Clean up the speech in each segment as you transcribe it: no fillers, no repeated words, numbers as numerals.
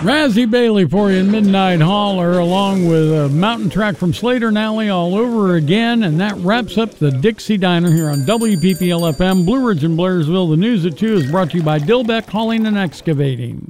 Razzie Bailey for you in Midnight Holler, along with a mountain track from Slater and Alley all over again. And that wraps up the Dixie Diner here on WPPL-FM, Blue Ridge and Blairsville. The News at 2 is brought to you by Dilbeck Hauling and Excavating.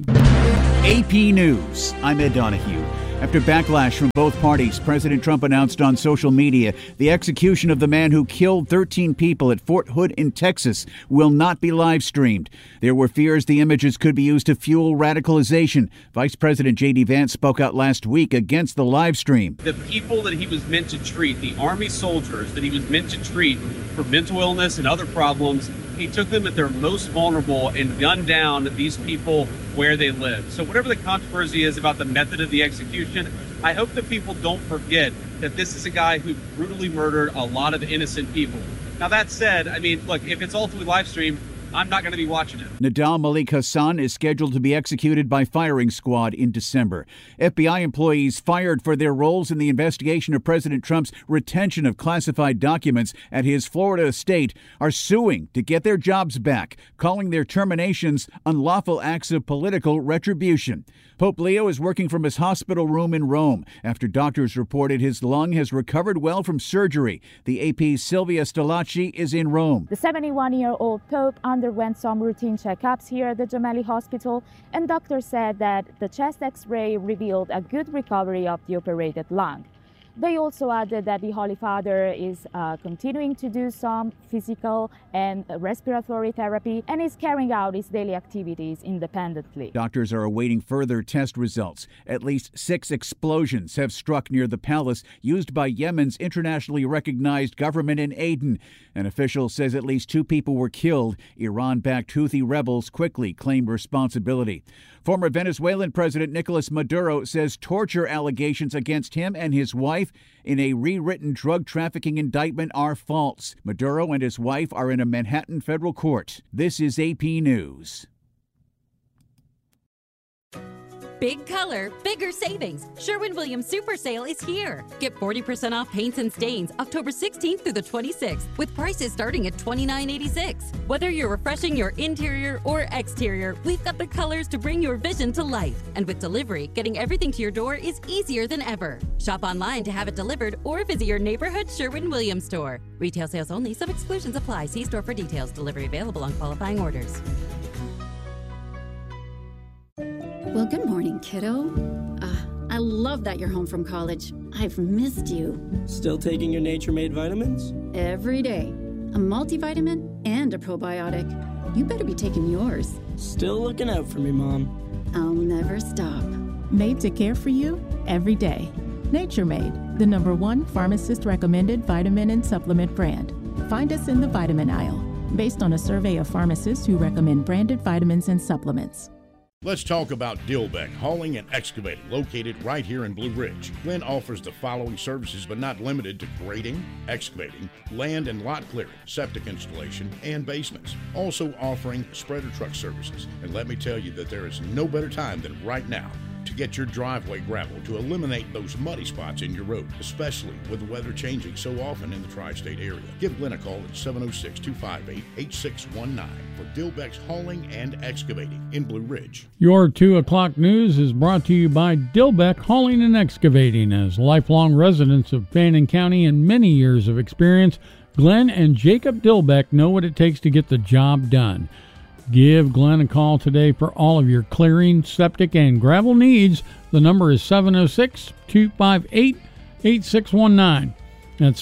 AP News, I'm Ed Donahue. After backlash from both parties, President Trump announced on social media the execution of the man who killed 13 people at Fort Hood in Texas will not be live streamed. There were fears the images could be used to fuel radicalization. Vice President J.D. Vance spoke out last week against the live stream. The people that he was meant to treat, the Army soldiers that he was meant to treat for mental illness and other problems, he took them at their most vulnerable and gunned down these people where they live. So whatever the controversy is about the method of the execution, I hope that people don't forget that this is a guy who brutally murdered a lot of innocent people. Now that said, I mean, look, if it's ultimately live streamed, I'm not going to be watching it. Nidal Malik Hassan is scheduled to be executed by firing squad in December. FBI employees fired for their roles in the investigation of President Trump's retention of classified documents at his Florida estate are suing to get their jobs back, calling their terminations unlawful acts of political retribution. Pope Leo is working from his hospital room in Rome after doctors reported his lung has recovered well from surgery. The AP's Sylvia Stolacci is in Rome. The 71-year-old Pope underwent some routine checkups here at the Gemelli Hospital, and doctors said that the chest X-ray revealed a good recovery of the operated lung. They also added that the Holy Father is continuing to do some physical and respiratory therapy and is carrying out his daily activities independently. Doctors are awaiting further test results. At least 6 explosions have struck near the palace used by Yemen's internationally recognized government in Aden. An official says at least 2 people were killed. Iran-backed Houthi rebels quickly claimed responsibility. Former Venezuelan President Nicolas Maduro says torture allegations against him and his wife in a rewritten drug trafficking indictment are false. Maduro and his wife are in a Manhattan federal court. This is AP News. Big color, bigger savings. Sherwin-Williams Super Sale is here. Get 40% off paints and stains October 16th through the 26th with prices starting at $29.86. Whether you're refreshing your interior or exterior, we've got the colors to bring your vision to life. And with delivery, getting everything to your door is easier than ever. Shop online to have it delivered or visit your neighborhood Sherwin-Williams store. Retail sales only. Some exclusions apply. See store for details. Delivery available on qualifying orders. Well, good morning, kiddo. I love that you're home from college. I've missed you. Still taking your Nature Made vitamins? Every day. A multivitamin and a probiotic. You better be taking yours. Still looking out for me, Mom. I'll never stop. Made to care for you every day. Nature Made, the #1 pharmacist-recommended vitamin and supplement brand. Find us in the vitamin aisle, based on a survey of pharmacists who recommend branded vitamins and supplements. Let's talk about Dilbeck Hauling and Excavating, located right here in Blue Ridge. Glenn offers the following services, but not limited to grading, excavating, land and lot clearing, septic installation, and basements. Also offering spreader truck services. And let me tell you that there is no better time than right now to get your driveway gravel to eliminate those muddy spots in your road, especially with the weather changing so often in the tri-state area. Give Glenn a call at 706-258-8619 for Dilbeck's Hauling and Excavating in Blue Ridge. Your 2 o'clock news is brought to you by Dilbeck Hauling and Excavating. As lifelong residents of Fannin County and many years of experience, Glenn and Jacob Dilbeck know what it takes to get the job done. Give Glenn a call today for all of your clearing, septic, and gravel needs. The number is 706-258-8619. That's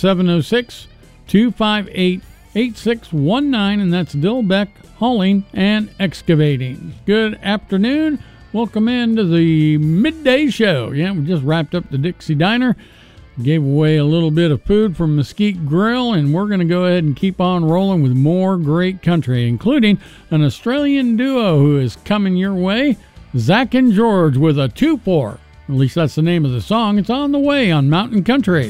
706-258-8619, and that's Dilbeck Hauling and Excavating. Good afternoon. Welcome into the midday show. Yeah, we just wrapped up the Dixie Diner. Gave away a little bit of food from Mesquite Grill, and we're going to go ahead and keep on rolling with more great country, including an Australian duo who is coming your way, Zach and George with a 2-4. At least that's the name of the song. It's on the way on Mountain Country.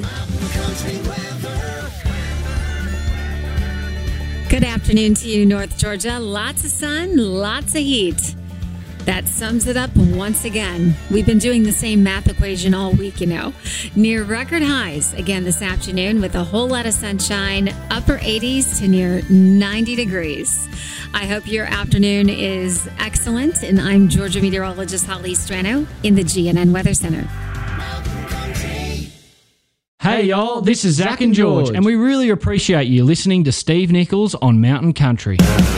Good afternoon to you, North Georgia. Lots of sun, lots of heat. That sums it up once again. We've been doing the same math equation all week, Near record highs again this afternoon with a whole lot of sunshine, upper 80s to near 90 degrees. I hope your afternoon is excellent, and I'm Georgia meteorologist Holly Strano in the GNN Weather Center. Hey y'all, this is Zach and George, and we really appreciate you listening to Steve Nichols on Mountain Country.